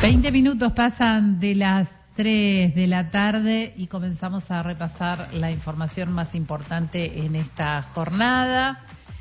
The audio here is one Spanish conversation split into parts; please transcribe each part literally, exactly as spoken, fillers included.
veinte minutos pasan de las tres de la tarde y comenzamos a repasar la información más importante en esta jornada.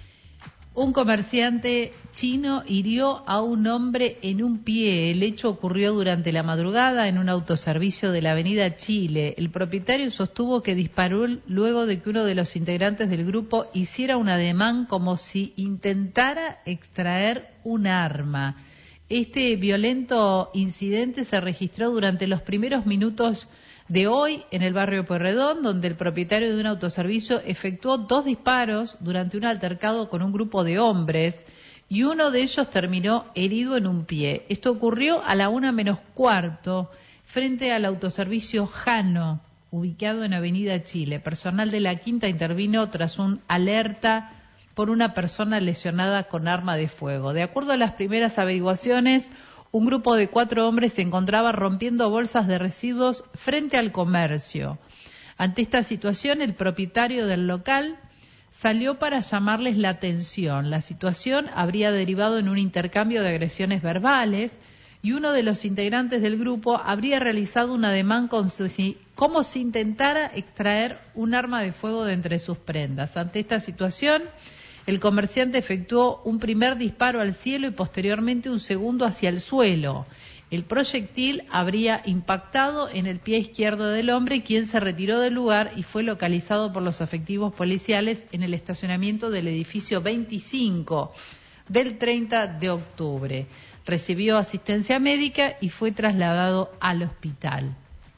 Un comerciante chino hirió a un hombre en un pie. El hecho ocurrió durante la madrugada en un autoservicio de la avenida Chile. El propietario sostuvo que disparó luego de que uno de los integrantes del grupo hiciera un ademán como si intentara extraer un arma. Este violento incidente se registró durante los primeros minutos de hoy en el barrio Pueyrredón, donde el propietario de un autoservicio efectuó dos disparos durante un altercado con un grupo de hombres y uno de ellos terminó herido en un pie. Esto ocurrió a la una menos cuarto frente al autoservicio Jano, ubicado en Avenida Chile. Personal de la Quinta intervino tras un alerta por una persona lesionada con arma de fuego. De acuerdo a las primeras averiguaciones, un grupo de cuatro hombres se encontraba rompiendo bolsas de residuos frente al comercio. Ante esta situación, el propietario del local salió para llamarles la atención. La situación habría derivado en un intercambio de agresiones verbales y uno de los integrantes del grupo habría realizado un ademán como si, como si intentara extraer un arma de fuego de entre sus prendas. Ante esta situación, el comerciante efectuó un primer disparo al cielo y posteriormente un segundo hacia el suelo. El proyectil habría impactado en el pie izquierdo del hombre, quien se retiró del lugar y fue localizado por los efectivos policiales en el estacionamiento del edificio veinticinco del treinta de octubre. Recibió asistencia médica y fue trasladado al hospital.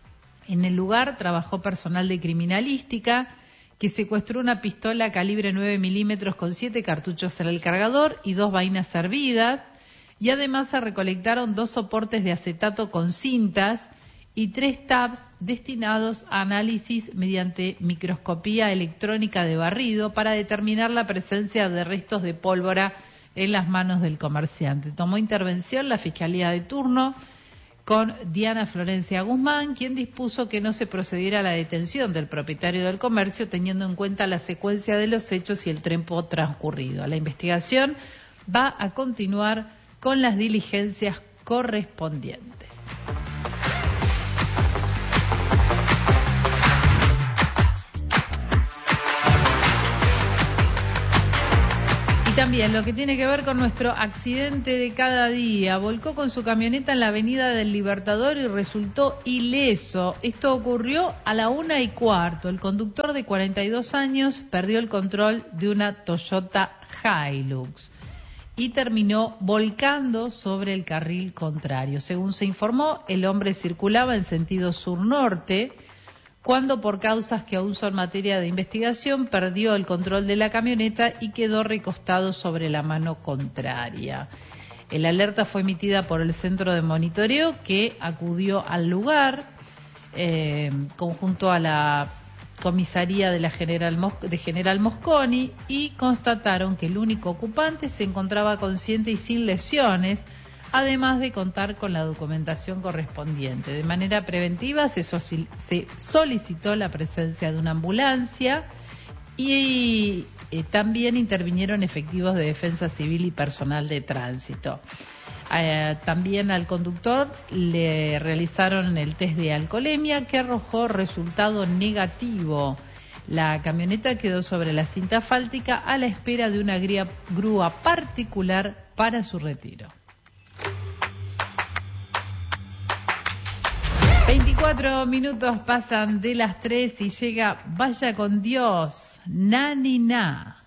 En el lugar trabajó personal de criminalística, que secuestró una pistola calibre nueve milímetros con siete cartuchos en el cargador y dos vainas servidas, y además se recolectaron dos soportes de acetato con cintas y tres tabs destinados a análisis mediante microscopía electrónica de barrido para determinar la presencia de restos de pólvora en las manos del comerciante. Tomó intervención la Fiscalía de turno con Diana Florencia Guzmán, quien dispuso que no se procediera a la detención del propietario del comercio, teniendo en cuenta la secuencia de los hechos y el tiempo transcurrido. La investigación va a continuar con las diligencias correspondientes. También lo que tiene que ver con nuestro accidente de cada día. Volcó con su camioneta en la avenida del Libertador y resultó ileso. Esto ocurrió a la una y cuarto. El conductor de cuarenta y dos años perdió el control de una Toyota Hilux y terminó volcando sobre el carril contrario. Según se informó, el hombre circulaba en sentido sur-norte, cuando por causas que aún son materia de investigación perdió el control de la camioneta y quedó recostado sobre la mano contraria. El alerta fue emitida por el centro de monitoreo, que acudió al lugar eh, conjunto a la comisaría de la General Mos- de General Mosconi, y constataron que el único ocupante se encontraba consciente y sin lesiones, además de contar con la documentación correspondiente. De manera preventiva se, soci- se solicitó la presencia de una ambulancia y eh, también intervinieron efectivos de defensa civil y personal de tránsito. Eh, también al conductor le realizaron el test de alcoholemia, que arrojó resultado negativo. La camioneta quedó sobre la cinta asfáltica a la espera de una gría- grúa particular para su retiro. veinticuatro minutos pasan de las tres y llega Vaya con Dios, Na Ni Na.